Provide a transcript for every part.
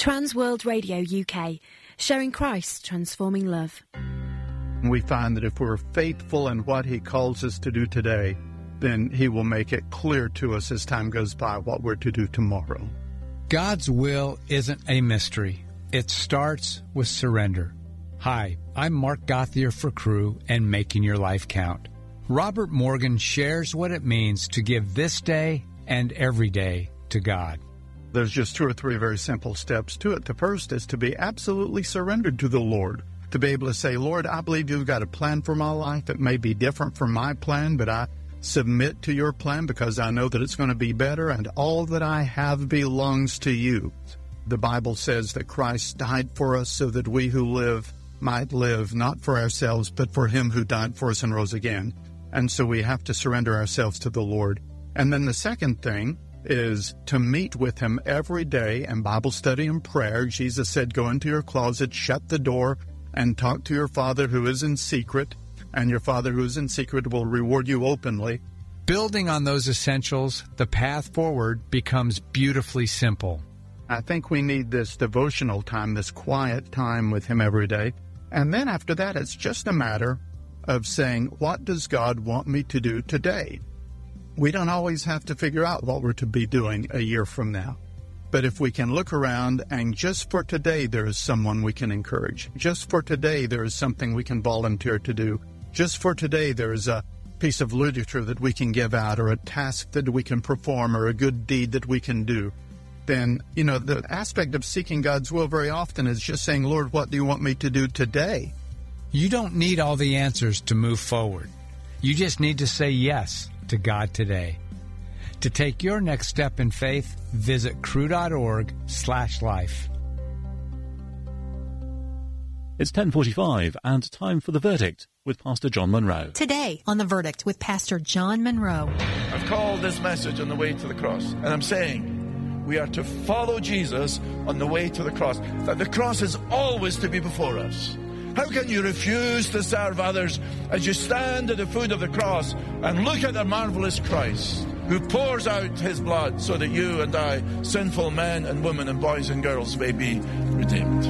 Transworld Radio UK, sharing Christ transforming love. We find that if we're faithful in what He calls us to do today, then He will make it clear to us as time goes by what we're to do tomorrow. God's will isn't a mystery. It starts with surrender. Hi, I'm Mark Gauthier for Cru and Making Your Life Count. Robert Morgan shares what it means to give this day and every day to God. There's just 2 or 3 very simple steps to it. The first is to be absolutely surrendered to the Lord. To be able to say, Lord, I believe you've got a plan for my life. It may be different from my plan, but I submit to your plan because I know that it's going to be better, and all that I have belongs to you. The Bible says that Christ died for us so that we who live might live, not for ourselves, but for Him who died for us and rose again. And so we have to surrender ourselves to the Lord. And then the second thing is to meet with Him every day in Bible study and prayer. Jesus said, go into your closet, shut the door, and talk to your Father who is in secret, and your Father who is in secret will reward you openly. Building on those essentials, the path forward becomes beautifully simple. I think we need this devotional time, this quiet time with Him every day. And then after that, it's just a matter of saying, what does God want me to do today? We don't always have to figure out what we're to be doing a year from now. But if we can look around and just for today there is someone we can encourage. Just for today there is something we can volunteer to do. Just for today there is a piece of literature that we can give out, or a task that we can perform, or a good deed that we can do. Then, the aspect of seeking God's will very often is just saying, Lord, what do you want me to do today? You don't need all the answers to move forward. You just need to say yes to God today. To take your next step in faith, visit cru.org/life. It's 10:45 and time for The Verdict with Pastor John Munro. Today on The Verdict with Pastor John Munro. I've called this message On the Way to the Cross, and I'm saying we are to follow Jesus on the way to the cross. That the cross is always to be before us. How can you refuse to serve others as you stand at the foot of the cross and look at the marvelous Christ who pours out His blood so that you and I, sinful men and women and boys and girls, may be redeemed?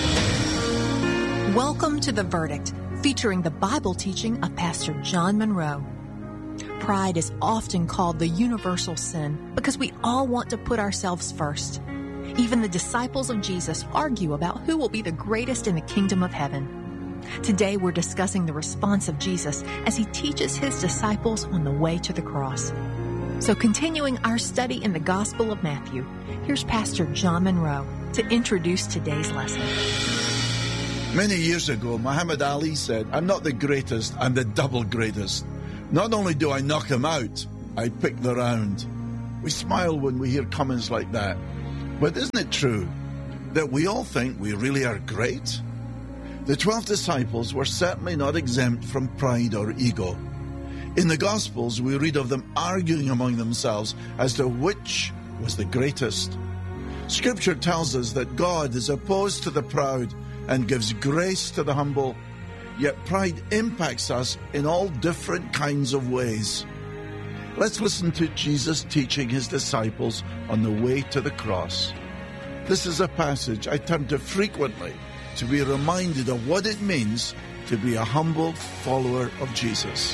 Welcome to The Verdict, featuring the Bible teaching of Pastor John Munro. Pride is often called the universal sin because we all want to put ourselves first. Even the disciples of Jesus argue about who will be the greatest in the kingdom of heaven. Today we're discussing the response of Jesus as He teaches His disciples on the way to the cross. So continuing our study in the Gospel of Matthew, here's Pastor John Munro to introduce today's lesson. Many years ago, Muhammad Ali said, I'm not the greatest, I'm the double greatest. Not only do I knock him out, I pick the round. We smile when we hear comments like that. But isn't it true that we all think we really are great? The 12 disciples were certainly not exempt from pride or ego. In the Gospels, we read of them arguing among themselves as to which was the greatest. Scripture tells us that God is opposed to the proud and gives grace to the humble. Yet pride impacts us in all different kinds of ways. Let's listen to Jesus teaching His disciples on the way to the cross. This is a passage I turn to frequently to be reminded of what it means to be a humble follower of Jesus.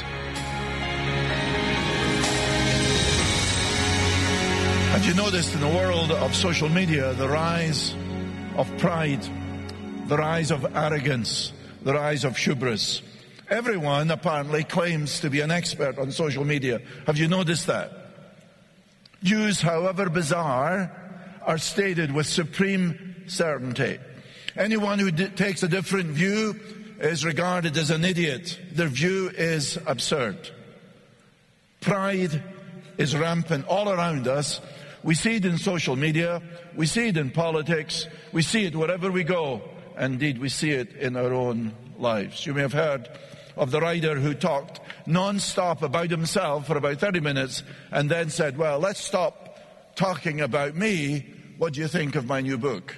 Have you noticed in the world of social media the rise of pride, the rise of arrogance, the rise of hubris? Everyone apparently claims to be an expert on social media. Have you noticed that? Views, however bizarre, are stated with supreme certainty. Anyone who takes a different view is regarded as an idiot. Their view is absurd. Pride is rampant all around us. We see it in social media. We see it in politics. We see it wherever we go. Indeed, we see it in our own lives. You may have heard of the writer who talked non-stop about himself for about 30 minutes and then said, well, let's stop talking about me. What do you think of my new book?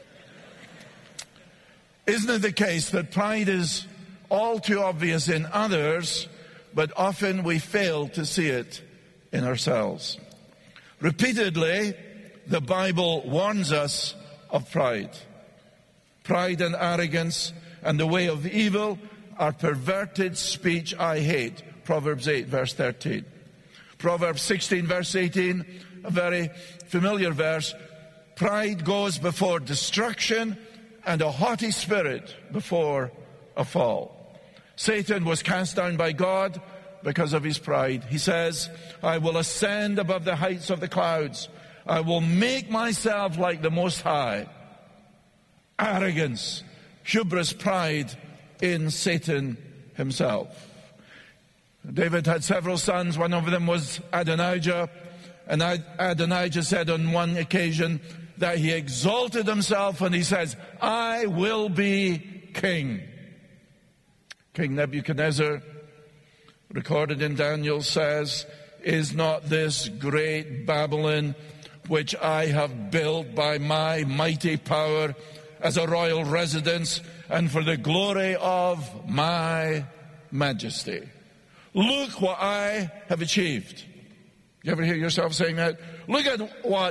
Isn't it the case that pride is all too obvious in others, but often we fail to see it in ourselves? Repeatedly, the Bible warns us of pride. Pride and arrogance and the way of evil are perverted speech I hate. Proverbs 8, verse 13. Proverbs 16, verse 18, a very familiar verse. Pride goes before destruction, and a haughty spirit before a fall. Satan was cast down by God because of his pride. He says, I will ascend above the heights of the clouds. I will make myself like the Most High. Arrogance, hubris, pride in Satan himself. David had several sons. One of them was Adonijah. And Adonijah said on one occasion that he exalted himself and he says, I will be king. King Nebuchadnezzar, recorded in Daniel, says, is not this great Babylon which I have built by my mighty power as a royal residence and for the glory of my majesty? Look what I have achieved. You ever hear yourself saying that? Look at what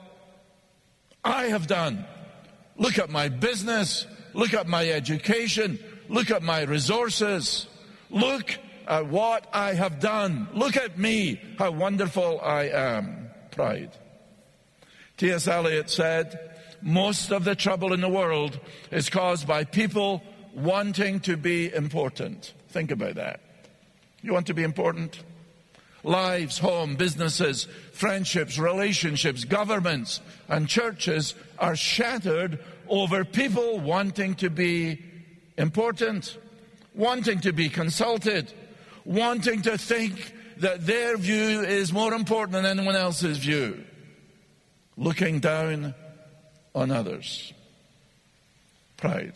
I have done. Look at my business. Look at my education. Look at my resources. Look at what I have done. Look at me, how wonderful I am. Pride. T.S. Eliot said, most of the trouble in the world is caused by people wanting to be important. Think about that. You want to be important? Lives, home, businesses, friendships, relationships, governments, and churches are shattered over people wanting to be important, wanting to be consulted, wanting to think that their view is more important than anyone else's view, looking down on others. Pride.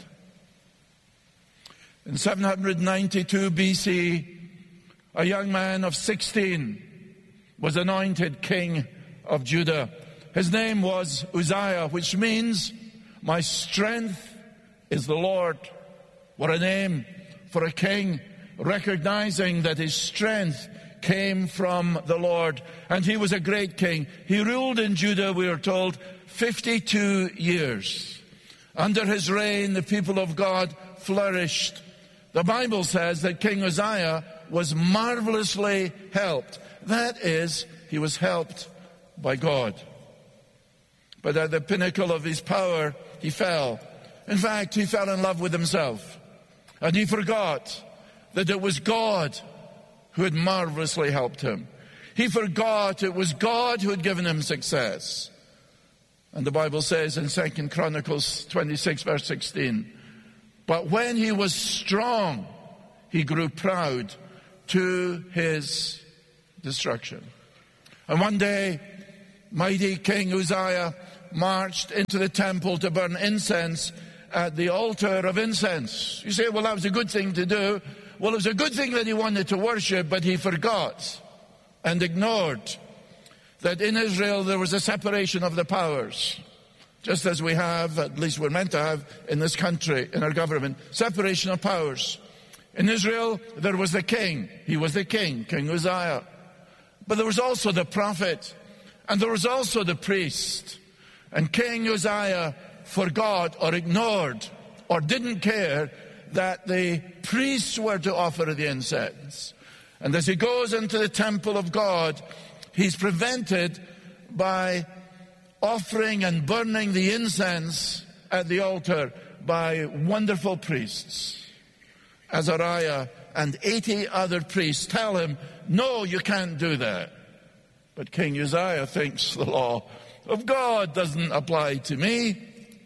In 792 BC, a young man of 16 was anointed king of Judah. His name was Uzziah, which means, my strength is the Lord. What a name for a king, recognizing that his strength came from the Lord. And he was a great king. He ruled in Judah, we are told, 52 years. Under his reign, the people of God flourished. The Bible says that King Uzziah was marvelously helped. That is, he was helped by God. But at the pinnacle of his power, he fell. In fact, he fell in love with himself. And he forgot that it was God who had marvelously helped him. He forgot it was God who had given him success. And the Bible says in 2 Chronicles 26, verse 16, but when he was strong, he grew proud to his destruction. And one day, mighty King Uzziah marched into the temple to burn incense at the altar of incense. You say, well, that was a good thing to do. Well, it was a good thing that he wanted to worship, but he forgot and ignored that in Israel there was a separation of the powers. Just as we have, at least we're meant to have in this country, in our government, separation of powers. In Israel, there was the king. He was the king, King Uzziah. But there was also the prophet, and there was also the priest. And King Uzziah forgot or ignored or didn't care that the priests were to offer the incense. And as he goes into the temple of God, he's prevented by offering and burning the incense at the altar by wonderful priests. Azariah and 80 other priests tell him, no, you can't do that. But King Uzziah thinks the law of God doesn't apply to me.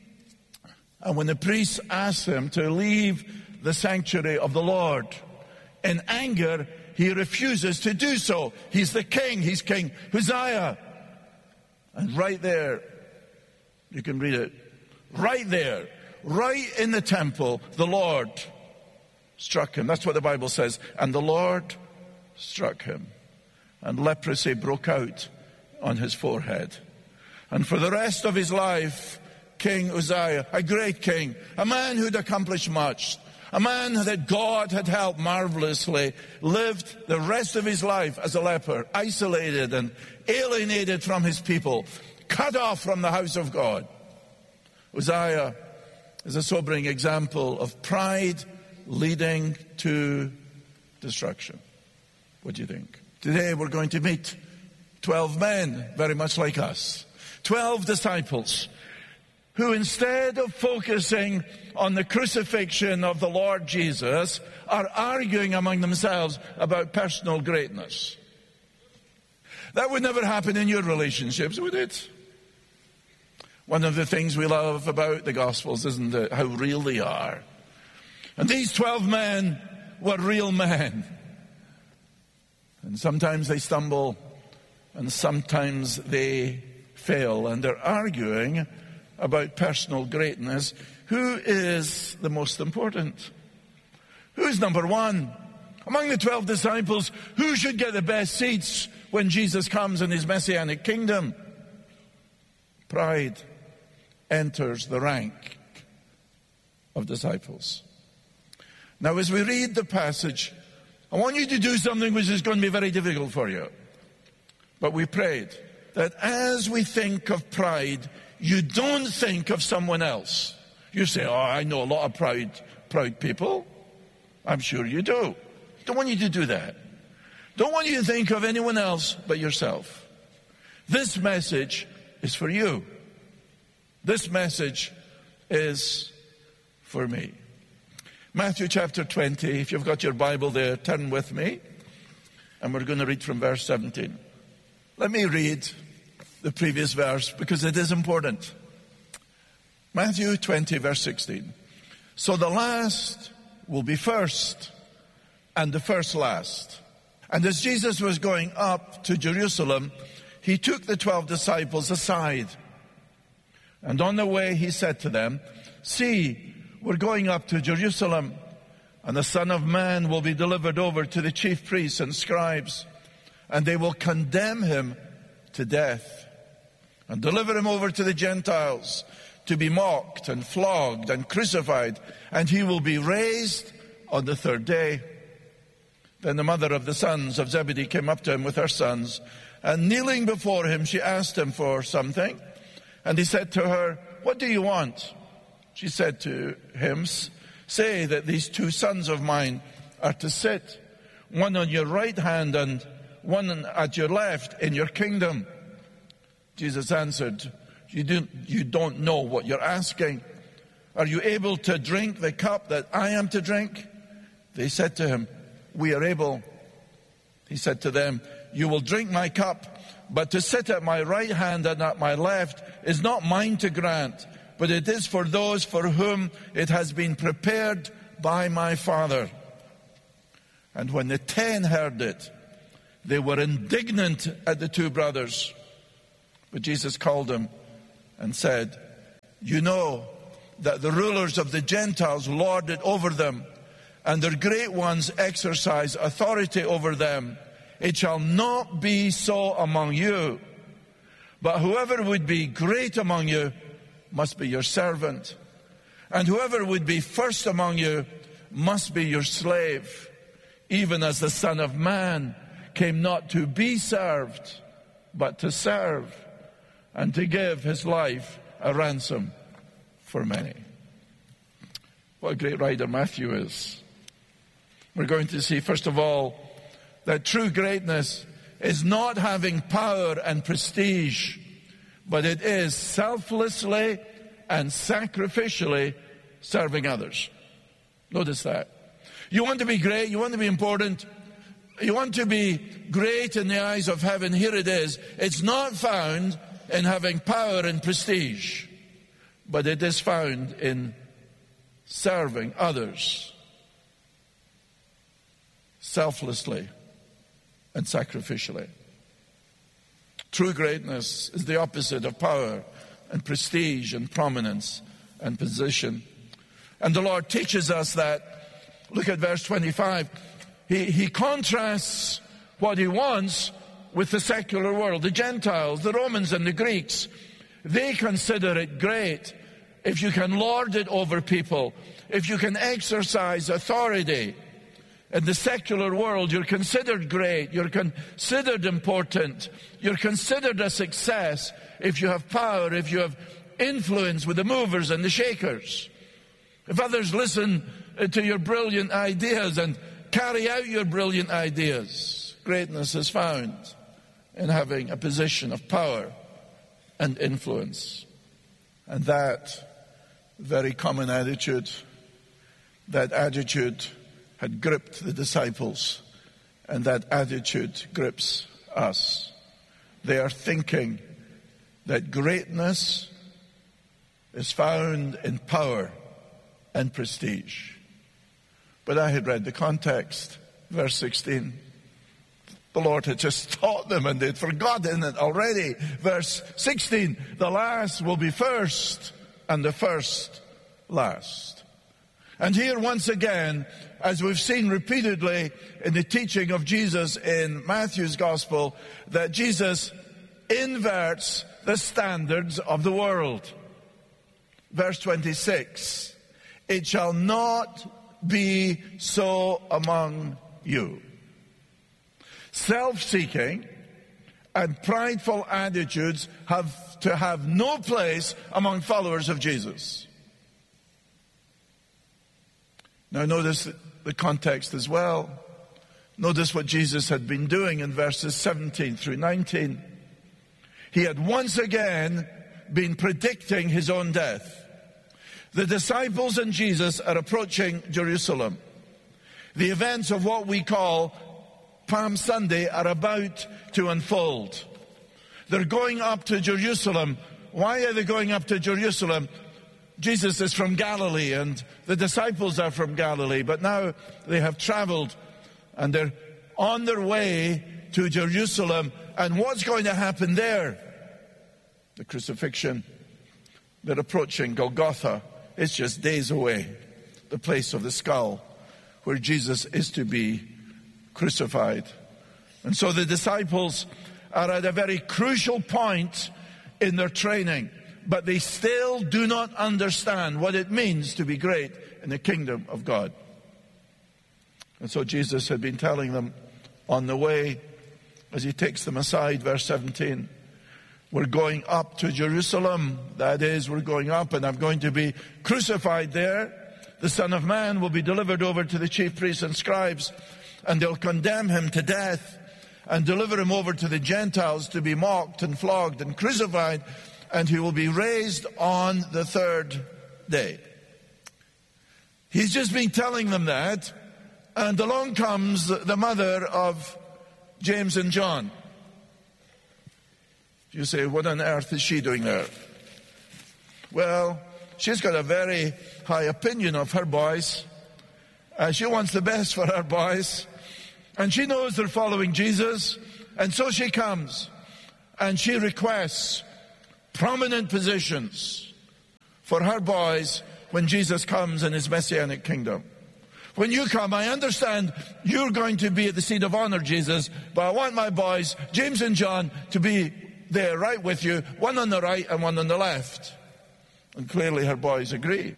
And when the priests ask him to leave the sanctuary of the Lord, in anger, he refuses to do so. He's the king. He's King Uzziah. And right there, you can read it, right there, right in the temple, the Lord struck him. That's what the Bible says. And the Lord struck him. And leprosy broke out on his forehead. And for the rest of his life, King Uzziah, a great king, a man who'd accomplished much, a man that God had helped marvelously, lived the rest of his life as a leper, isolated and alienated from his people, cut off from the house of God. Uzziah is a sobering example of pride leading to destruction. What do you think? Today we're going to meet 12 men very much like us. 12 disciples who, instead of focusing on the crucifixion of the Lord Jesus, are arguing among themselves about personal greatness. That would never happen in your relationships, would it? One of the things we love about the Gospels, isn't it, how real they are. And these 12 men were real men. And sometimes they stumble, and sometimes they fail, and they're arguing about personal greatness. Who is the most important? Who's number one? Among the 12 disciples, who should get the best seats when Jesus comes in his messianic kingdom? Pride enters the rank of disciples. Now, as we read the passage, I want you to do something which is going to be very difficult for you. But we prayed that as we think of pride, you don't think of someone else. You say, oh, I know a lot of proud people. I'm sure you do. Don't want you to do that. Don't want you to think of anyone else but yourself. This message is for you. This message is for me. Matthew chapter 20, if you've got your Bible there, turn with me. And we're going to read from verse 17. Let me read the previous verse because it is important. Matthew 20, verse 16. So the last will be first, and the first last. And as Jesus was going up to Jerusalem, he took the 12 disciples aside. And on the way he said to them, see, we're going up to Jerusalem, and the Son of Man will be delivered over to the chief priests and scribes, and they will condemn him to death and deliver him over to the Gentiles to be mocked and flogged and crucified, and he will be raised on the third day. Then the mother of the sons of Zebedee came up to him with her sons, and kneeling before him, she asked him for something. And he said to her, what do you want? She said to him, say that these 2 sons of mine are to sit, one on your right hand and one at your left in your kingdom. Jesus answered, you don't know what you're asking. Are you able to drink the cup that I am to drink? They said to him, we are able. He said to them, you will drink my cup, but to sit at my right hand and at my left is not mine to grant, but it is for those for whom it has been prepared by my Father. And when the 10 heard it, they were indignant at the 2 brothers. But Jesus called them and said, you know that the rulers of the Gentiles lord it over them, and their great ones exercise authority over them. It shall not be so among you, but whoever would be great among you must be your servant, and whoever would be first among you must be your slave, even as the Son of Man came not to be served, but to serve, and to give his life a ransom for many. What a great writer Matthew is. We're going to see, first of all, that true greatness is not having power and prestige, but it is selflessly and sacrificially serving others. Notice that. You want to be great, you want to be important, you want to be great in the eyes of heaven. Here it is. It's not found in having power and prestige, but it is found in serving others selflessly and sacrificially. True greatness is the opposite of power and prestige and prominence and position. And the Lord teaches us that. Look at verse 25. He contrasts what he wants with the secular world. The Gentiles, the Romans and the Greeks, they consider it great if you can lord it over people, if you can exercise authority. In the secular world, you're considered great, you're considered important, you're considered a success if you have power, if you have influence with the movers and the shakers. If others listen to your brilliant ideas and carry out your brilliant ideas, greatness is found in having a position of power and influence. And that very common attitude, that attitude had gripped the disciples, and that attitude grips us. They are thinking that greatness is found in power and prestige. But I had read the context, verse 16. The Lord had just taught them and they'd forgotten it already. Verse 16, the last will be first and the first last. And here once again, as we've seen repeatedly in the teaching of Jesus in Matthew's Gospel, that Jesus inverts the standards of the world. Verse 26, it shall not be so among you. Self-seeking and prideful attitudes have to have no place among followers of Jesus. Now notice the context as well. Notice what Jesus had been doing in verses 17 through 19. He had once again been predicting his own death. The disciples and Jesus are approaching Jerusalem. The events of what we call Palm Sunday are about to unfold. They're going up to Jerusalem. Why are they going up to Jerusalem? Jesus is from Galilee and the disciples are from Galilee, but now they have traveled and they're on their way to Jerusalem. And what's going to happen there? The crucifixion. They're approaching Golgotha. It's just days away, the place of the skull where Jesus is to be crucified. And so the disciples are at a very crucial point in their training, but they still do not understand what it means to be great in the kingdom of God. And so Jesus had been telling them on the way, as he takes them aside, verse 17, we're going up to Jerusalem. That is, we're going up and I'm going to be crucified there. The Son of Man will be delivered over to the chief priests and scribes, and they'll condemn him to death and deliver him over to the Gentiles to be mocked and flogged and crucified, and he will be raised on the third day. He's just been telling them that, and along comes the mother of James and John. You say, what on earth is she doing there? Well, she's got a very high opinion of her boys. She wants the best for her boys. And she knows they're following Jesus. And so she comes and she requests prominent positions for her boys when Jesus comes in his messianic kingdom. When you come, I understand you're going to be at the seat of honor, Jesus, but I want my boys, James and John, to be there right with you, one on the right and one on the left. And clearly her boys agree.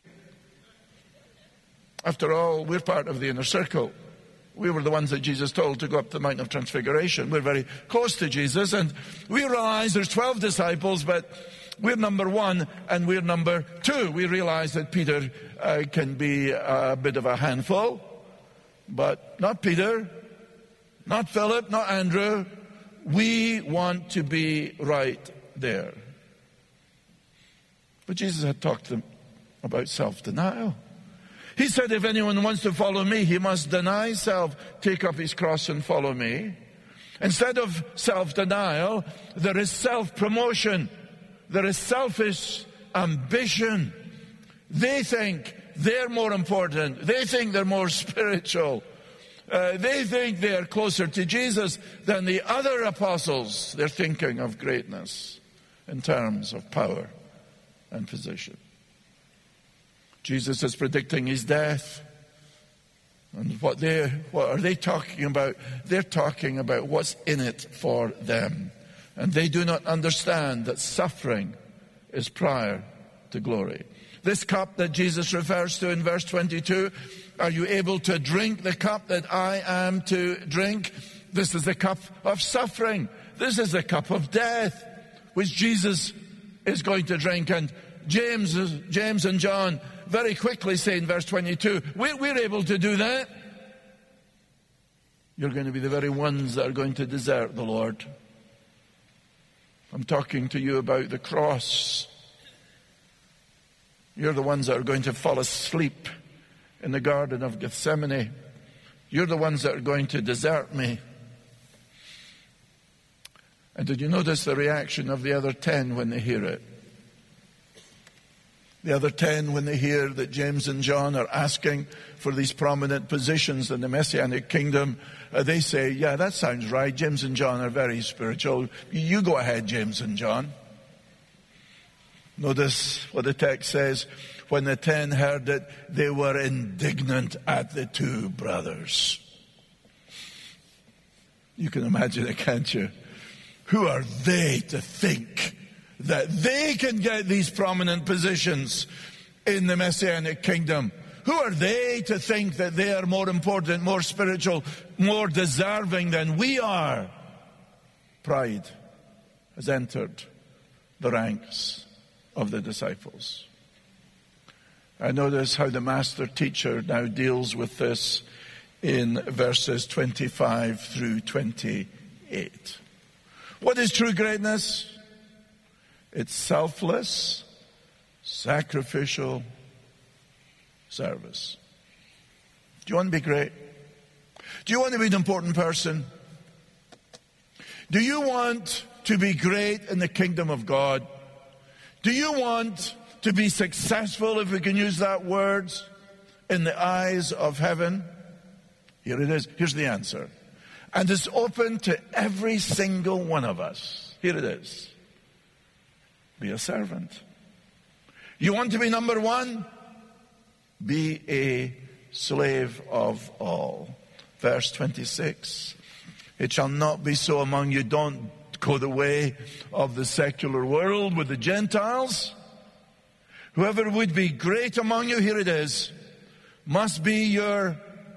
After all, we're part of the inner circle. We were the ones that Jesus told to go up the Mount of Transfiguration. We're very close to Jesus, and we realize there's 12 disciples, but we're number 1 and we're number 2. We realize that Peter can be a bit of a handful, but not Peter, not Philip, not Andrew. We want to be right there. But Jesus had talked to them about self-denial. He said, if anyone wants to follow me, he must deny self, take up his cross and follow me. Instead of self-denial, there is self-promotion. There is selfish ambition. They think they're more important. They think they're more spiritual. They think they're closer to Jesus than the other apostles. They're thinking of greatness in terms of power and position. Jesus is predicting his death. And what are they talking about? They're talking about what's in it for them. And they do not understand that suffering is prior to glory. This cup that Jesus refers to in verse 22, are you able to drink the cup that I am to drink? This is the cup of suffering. This is the cup of death, which Jesus is going to drink. And James and John very quickly say in verse 22, we're able to do that. You're going to be the very ones that are going to desert the Lord. I'm talking to you about the cross. You're the ones that are going to fall asleep in the Garden of Gethsemane. You're the ones that are going to desert me. And did you notice the reaction of the other 10 when they hear it? The other 10, when they hear that James and John are asking for these prominent positions in the Messianic kingdom, they say, yeah, that sounds right. James and John are very spiritual. You go ahead, James and John. Notice what the text says. When the 10 heard it, they were indignant at the two brothers. You can imagine it, can't you? Who are they to think that they can get these prominent positions in the Messianic kingdom? Who are they to think that they are more important, more spiritual, more deserving than we are? Pride has entered the ranks of the disciples. I notice how the master teacher now deals with this in verses 25 through 28. What is true greatness? It's selfless, sacrificial service. Do you want to be great? Do you want to be an important person? Do you want to be great in the kingdom of God? Do you want to be successful, if we can use that word, in the eyes of heaven? Here it is. Here's the answer. And it's open to every single one of us. Here it is. Be a servant. You want to be number one? Be a slave of all. Verse 26. It shall not be so among you. Don't go the way of the secular world with the Gentiles. Whoever would be great among you, here it is, must be your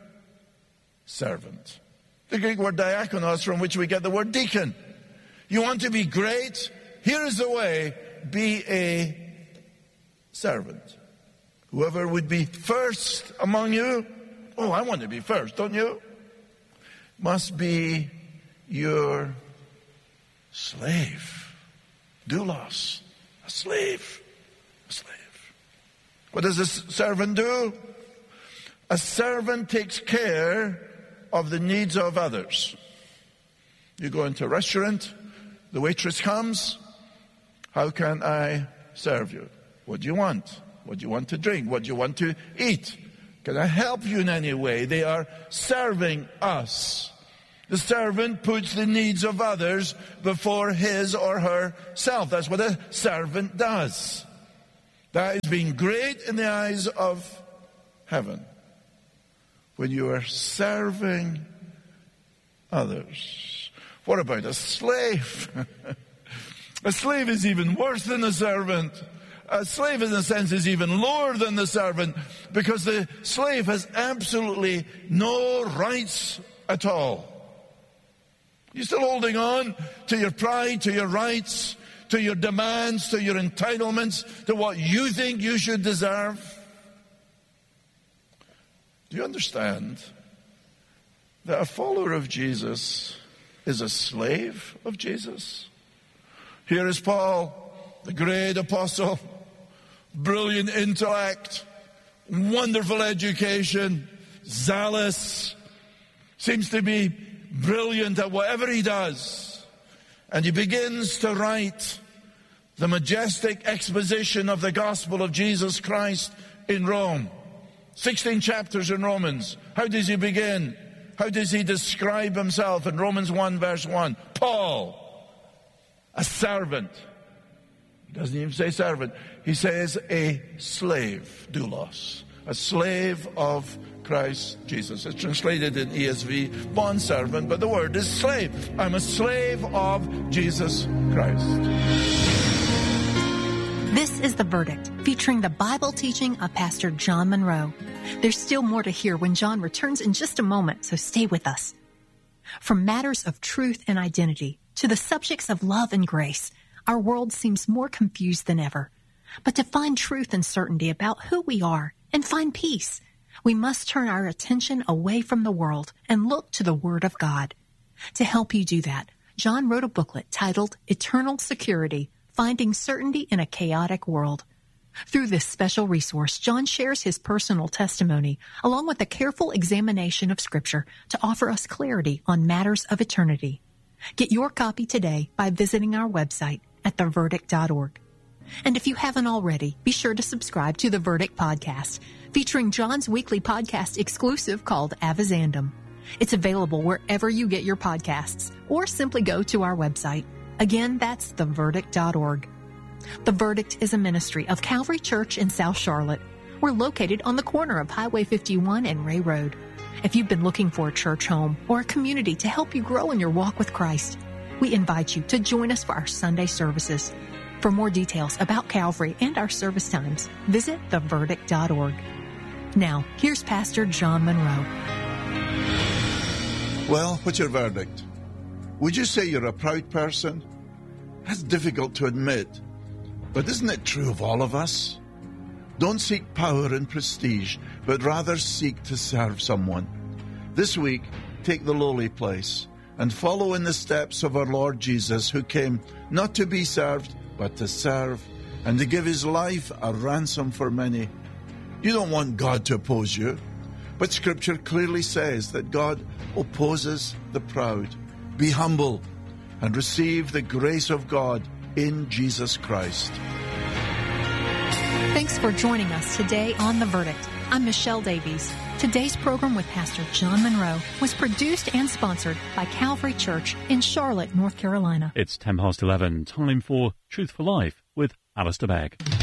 servant. The Greek word diakonos, from which we get the word deacon. You want to be great? Here is the way. Be a servant. Whoever would be first among you, oh, I want to be first, don't you? Must be your slave. Doulos, a slave. A slave. What does a servant do? A servant takes care of the needs of others. You go into a restaurant, the waitress comes. How can I serve you? What do you want? What do you want to drink? What do you want to eat? Can I help you in any way? They are serving us. The servant puts the needs of others before his or herself. That's what a servant does. That is being great in the eyes of heaven. When you are serving others. What about a slave? A slave is even worse than a servant. A slave, in a sense, is even lower than the servant, because the slave has absolutely no rights at all. You're still holding on to your pride, to your rights, to your demands, to your entitlements, to what you think you should deserve. Do you understand that a follower of Jesus is a slave of Jesus? Here is Paul, the great apostle, brilliant intellect, wonderful education, zealous, seems to be brilliant at whatever he does. And he begins to write the majestic exposition of the gospel of Jesus Christ in Rome. 16 chapters in Romans. How does he begin? How does he describe himself in Romans 1 verse 1? Paul, a servant. He doesn't even say servant. He says a slave, doulos. A slave of Christ Jesus. It's translated in ESV, bondservant, but the word is slave. I'm a slave of Jesus Christ. This is The Verdict, featuring the Bible teaching of Pastor John Monroe. There's still more to hear when John returns in just a moment, so stay with us. From matters of truth and identity to the subjects of love and grace, our world seems more confused than ever. But to find truth and certainty about who we are and find peace, we must turn our attention away from the world and look to the Word of God. To help you do that, John wrote a booklet titled Eternal Security, Finding Certainty in a Chaotic World. Through this special resource, John shares his personal testimony along with a careful examination of Scripture to offer us clarity on matters of eternity. Get your copy today by visiting our website at theverdict.org. And if you haven't already, be sure to subscribe to The Verdict Podcast, featuring John's weekly podcast exclusive called Avizandum. It's available wherever you get your podcasts, or simply go to our website. Again, that's theverdict.org. The Verdict is a ministry of Calvary Church in South Charlotte. We're located on the corner of Highway 51 and Ray Road. If you've been looking for a church home or a community to help you grow in your walk with Christ, we invite you to join us for our Sunday services. For more details about Calvary and our service times, visit theverdict.org. Now, here's Pastor John Monroe. Well, what's your verdict? Would you say you're a proud person? That's difficult to admit, but isn't it true of all of us? Don't seek power and prestige, but rather seek to serve someone. This week, take the lowly place and follow in the steps of our Lord Jesus, who came not to be served, but to serve and to give his life a ransom for many. You don't want God to oppose you, but Scripture clearly says that God opposes the proud. Be humble and receive the grace of God in Jesus Christ. Thanks for joining us today on The Verdict. I'm Michelle Davies. Today's program with Pastor John Monroe was produced and sponsored by Calvary Church in Charlotte, North Carolina. It's 11:10, time for Truth for Life with Alistair Begg.